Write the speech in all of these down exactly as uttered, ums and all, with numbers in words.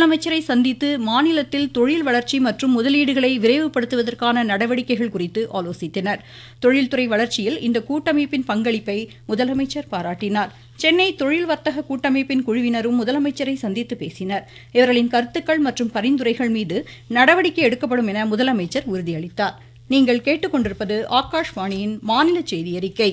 முதலமைச்சரை சந்தித்து மாநிலத்தில் தொழில் வளர்ச்சி மற்றும் முதலீடுகளை விரைவுபடுத்துவதற்கான நடவடிக்கைகள் குறித்து ஆலோசித்தனர். தொழில்துறை வளர்ச்சியில் இந்த கூட்டமைப்பின் பங்களிப்பை முதலமைச்சர் பாராட்டினார். சென்னை தொழில் வர்த்தக கூட்டமைப்பின் குழுவினரும் முதலமைச்சரை சந்தித்து பேசினர். இவர்களின் கருத்துக்கள் மற்றும் பரிந்துரைகள் மீது நடவடிக்கை எடுக்கப்படும் என முதலமைச்சர் உறுதியளித்தார். நீங்கள் கேட்டுக்கொண்டிருப்பது ஆகாஷ்வாணியின் மாநில செய்தி அறிக்கை.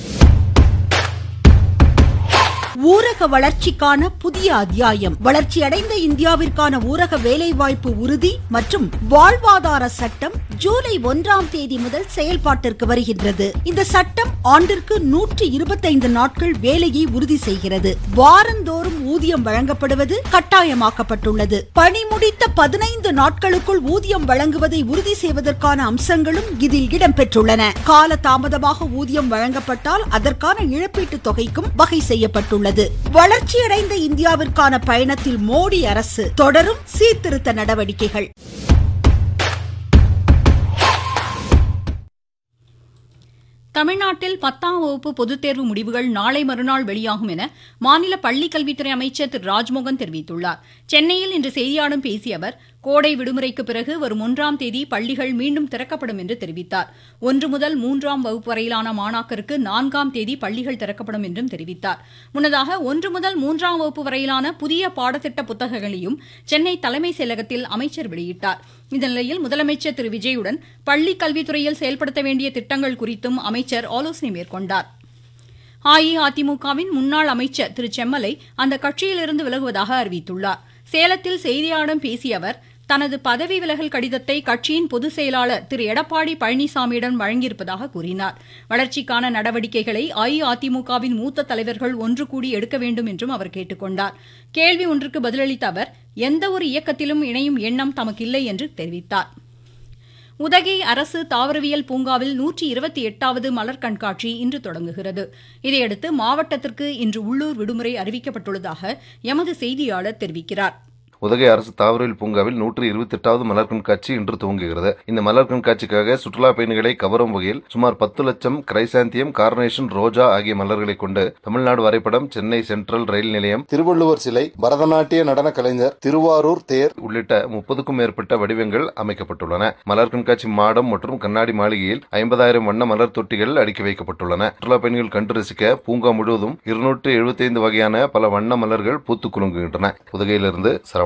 ஊரக வளர்ச்சிக்கான புதிய அத்தியாயம். வளர்ச்சியடைந்த இந்தியாவிற்கான ஊரக வேலைவாய்ப்பு உறுதி மற்றும் வாழ்வாதார சட்டம் ஜூலை ஒன்றாம் தேதி முதல் செயல்பாட்டிற்கு வருகின்றது. இந்த சட்டம் ஆண்டிற்கு நூற்றி இருபத்தைந்து நாட்கள் வேலையை உறுதி செய்கிறது. வாரந்தோறும் ஊதியம் வழங்கப்படுவது கட்டாயமாக்கப்பட்டுள்ளது. பணி முடித்த பதினைந்து நாட்களுக்குள் ஊதியம் வழங்குவதை உறுதி செய்வதற்கான அம்சங்களும் இதில் இடம்பெற்றுள்ளன. கால தாமதமாக ஊதியம் வழங்கப்பட்டால் அதற்கான இழப்பீட்டு தொகைக்கும் வகை செய்யப்பட்டுள்ளது. வளர்ச்சியடைந்த இந்தியாவிற்கான பயணத்தில் மோடி அரசு தொடரும் சீர்திருத்த நடவடிக்கைகள். தமிழ்நாட்டில் பத்தாம் வகுப்பு பொதுத் தேர்வு முடிவுகள் நாளை மறுநாள் வெளியாகும் என மாநில பள்ளிக்கல்வித்துறை அமைச்சர் திரு ராஜ்மோகன் தெரிவித்துள்ளார். சென்னையில் இன்று செய்தியாளர்களிடம் பேசிய அவர், கோடை விடுமுறைக்கு பிறகு வரும் ஒன்றாம் தேதி பள்ளிகள் மீண்டும் திறக்கப்படும் என்று தெரிவித்தார். ஒன்று முதல் மூன்றாம் வகுப்பு வரையிலான மாணாக்கருக்கு நான்காம் தேதி பள்ளிகள் திறக்கப்படும் என்றும் தெரிவித்தார். முன்னதாக ஒன்று முதல் மூன்றாம் வகுப்பு வரையிலான புதிய பாடத்திட்ட புத்தகங்களையும் சென்னை தலைமைச் செயலகத்தில் அமைச்சர் வெளியிட்டார். இந்த நிலையில் முதலமைச்சர் திரு விஜயுடன் பள்ளிக் கல்வித்துறையில் செயல்படுத்த வேண்டிய திட்டங்கள் குறித்தும் அமைச்சர் ஆலோசனை மேற்கொண்டார். அஇஅதிமுகவின் முன்னாள் அமைச்சர் திரு செம்மலை அந்த கட்சியிலிருந்து விலகுவதாக அறிவித்துள்ளார். சேலத்தில் செய்தியாளர்களிடம் பேசிய அவர், தனது பதவி விலகல் கடிதத்தை கட்சியின் பொதுச் செயலாளர் திரு எடப்பாடி பழனிசாமியிடம் வழங்கியிருப்பதாக கூறினார். வளர்ச்சிக்கான நடவடிக்கைகளை அஇஅதிமுகவின் மூத்த தலைவர்கள் ஒன்று கூடி எடுக்க வேண்டும் என்றும் அவர் கேட்டுக்கொண்டார். கேள்வி ஒன்றுக்கு பதிலளித்த அவர், எந்த ஒரு இயக்கத்திலும் இணையும் எண்ணம் தமக்கில்லை என்று தெரிவித்தார். உதகை அரசு தாவரவியல் பூங்காவில் நூற்றி இருபத்தி எட்டாவது மலர் கண்காட்சி இன்று தொடங்குகிறது. இதையடுத்து மாவட்டத்திற்கு இன்று உள்ளூர் விடுமுறை அறிவிக்கப்பட்டுள்ளதாக எமது செய்தியாளர் தெரிவிக்கிறார். உதகை அரசு தாவரவியல் பூங்காவில் நூற்றி இருபத்தி எட்டாவது மலர் கண்காட்சி இன்று துவங்குகிறது. இந்த மலர் கண்காட்சிக்காக சுற்றுலா பயணிகளை கவரும் வகையில் சுமார் பத்து லட்சம் கிரைசாந்தியம், கார்னேஷன், ரோஜா ஆகிய மலர்களை கொண்டு தமிழ்நாடு வரைபடம், சென்னை சென்ட்ரல் ரயில் நிலையம், திருவள்ளுவர் சிலை, பரதநாட்டிய நடன கலைஞர், திருவாரூர் தேர் உள்ளிட்ட முப்பதுக்கும் மேற்பட்ட வடிவங்கள் அமைக்கப்பட்டுள்ளன. மலர் கண்காட்சி மாடம் மற்றும் கண்ணாடி மாளிகையில் ஐம்பதாயிரம் வண்ண மலர் தொட்டிகள் அடுக்கி வைக்கப்பட்டுள்ளன. சுற்றுலா பயணிகள் கண்டு ரசிக்க பூங்கா முழுவதும் இருநூற்று எழுபத்தி ஐந்து வகையான பல வண்ண மலர்கள் பூத்து குலுங்குகின்றன. உதகையிலிருந்து சரவணன்.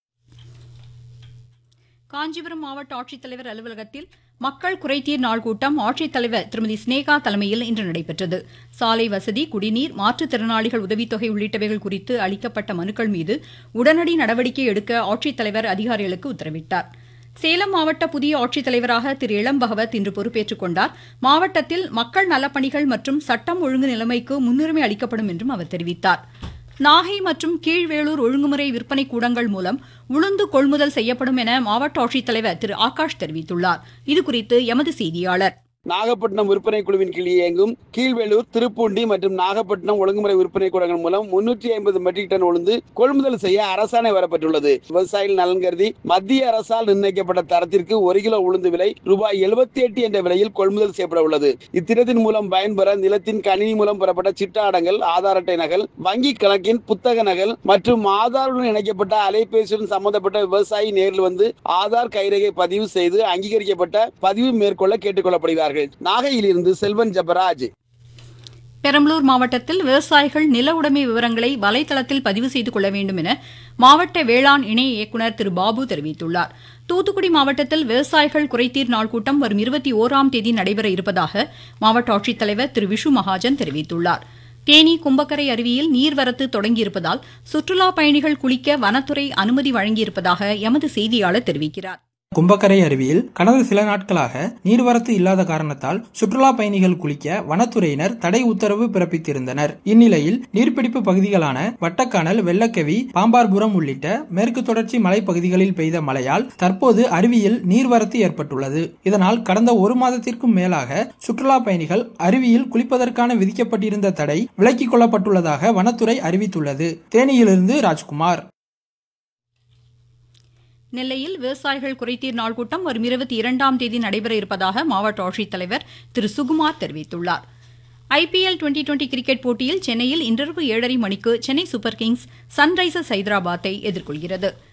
காஞ்சிபுரம் மாவட்ட ஆட்சித்தலைவர் அலுவலகத்தில் மக்கள் குறைதீர் நாள் கூட்டம் ஆட்சித்தலைவர் திருமதி ஸ்னேகா தலைமையில் இன்று நடைபெற்றது. சாலை வசதி, குடிநீர், மாற்றுத்திறனாளிகள் உதவித்தொகை உள்ளிட்டவைகள் குறித்து அளிக்கப்பட்ட மனுக்கள் மீது உடனடி நடவடிக்கை எடுக்க ஆட்சித்தலைவர் அதிகாரிகளுக்கு உத்தரவிட்டார். சேலம் மாவட்ட புதிய ஆட்சித்தலைவராக திரு இளம் பகவத் இன்று பொறுப்பேற்றுக் கொண்டார். மாவட்டத்தில் மக்கள் நலப்பணிகள் மற்றும் சட்டம் ஒழுங்கு நிலைமைக்கு முன்னுரிமை அளிக்கப்படும் என்றும் அவர் தெரிவித்தார். நாகை மற்றும் கீழ்வேளூர் ஒழுங்குமுறை விற்பனை கூடங்கள் மூலம் உளுந்து கொள்முதல் செய்யப்படும் என மாவட்ட ஆட்சித்தலைவர் திரு ஆகாஷ் தெரிவித்துள்ளார். இதுகுறித்து எமது செய்தியாளர். நாகப்பட்டினம் விற்பனை குழுவின் கீழ் இயங்கும் கீழ்வேளூர், திருப்பூண்டி மற்றும் நாகப்பட்டினம் ஒழுங்குமுறை விற்பனை கூடங்கள் மூலம் முன்னூற்றி ஐம்பது மெட்ரிக் டன் உளுந்து கொள்முதல் செய்ய அரசாணை வரப்பட்டுள்ளது. விவசாயிகள் நலன் கருதி மத்திய அரசால் நிர்ணயிக்கப்பட்ட தரத்திற்கு ஒரு கிலோ உளுந்து விலை ரூபாய் எழுபத்தி எட்டு என்ற விலையில் கொள்முதல் செய்யப்பட உள்ளது. இத்திட்டத்தின் மூலம் பயன்பெற நிலத்தின் கணினி மூலம் பெறப்பட்ட சிட்டாடங்கள், ஆதார் அட்டை நகல், வங்கி கணக்கின் புத்தக நகல் மற்றும் ஆதாருடன் இணைக்கப்பட்ட அலைபேசியுடன் சம்பந்தப்பட்ட விவசாயி நேரில் வந்து ஆதார் கைரேகை பதிவு செய்து அங்கீகரிக்கப்பட்ட பதிவு மேற்கொள்ள கேட்டுக் கொள்ளப்படுகிறார்கள். நாகையிலிருந்து செல்வன் ஜபராஜ். பெரம்பலூர் மாவட்டத்தில் விவசாயிகள் நில உடைமை விவரங்களை வலைதளத்தில் பதிவு செய்து கொள்ள வேண்டும் என மாவட்ட வேளாண் இணை இயக்குநர் திரு பாபு தெரிவித்துள்ளார். தூத்துக்குடி மாவட்டத்தில் விவசாயிகள் குறைதீர் நாள் கூட்டம் வரும் இருபத்தி ஓராம் தேதி நடைபெற இருப்பதாக மாவட்ட ஆட்சித்தலைவர் திரு விஷு மகாஜன் தெரிவித்துள்ளார். தேனி கும்பக்கரை அருவியில் நீர்வரத்து தொடங்கியிருப்பதால் சுற்றுலா பயணிகள் குளிக்க வனத்துறை அனுமதி வழங்கியிருப்பதாக எமது செய்தியாளர் தெரிவிக்கிறார். கும்பக்கரை அருவியில் கடந்த சில நாட்களாக நீர்வரத்து இல்லாத காரணத்தால் சுற்றுலா பயணிகள் குளிக்க வனத்துறையினர் தடை உத்தரவு பிறப்பித்திருந்தனர். இந்நிலையில் நீர்பிடிப்பு பகுதிகளான வட்டக்கானல், வெள்ளக்கவி, பாம்பார்புரம் உள்ளிட்ட மேற்கு தொடர்ச்சி மலைப்பகுதிகளில் பெய்த மழையால் தற்போது அருவியில் நீர்வரத்து ஏற்பட்டுள்ளது. இதனால் கடந்த ஒரு மாதத்திற்கும் மேலாக சுற்றுலா பயணிகள் அருவியில் குளிப்பதற்கான விதிக்கப்பட்டிருந்த தடை விலக்கிக் கொள்ளப்பட்டுள்ளதாக வனத்துறை அறிவித்துள்ளது. தேனியிலிருந்து ராஜ்குமார். நெல்லையில் விவசாயிகள் குறைதீர் நாள் கூட்டம் வரும் இருபத்தி இரண்டாம் தேதி நடைபெற இருப்பதாக மாவட்ட ஆட்சித்தலைவர் திரு சுகுமார் தெரிவித்துள்ளார். ஐபிஎல் டுவெண்டி டுவெண்டி கிரிக்கெட் போட்டியில் சென்னையில் இன்றிரவு ஏழரை மணிக்கு சென்னை சூப்பர் கிங்ஸ் சன்ரைசர்ஸ் ஹைதராபாத்தை எதிர்கொள்கிறது.